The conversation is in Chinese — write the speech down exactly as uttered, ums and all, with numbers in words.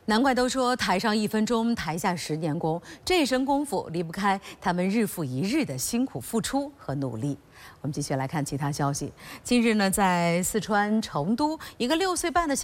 难怪都说台上一分钟，台下十年功。这身功夫离不开他们日复一日的辛苦付出和努力。我们继续来看其他消息。近日呢，在四川成都，一个六岁半的小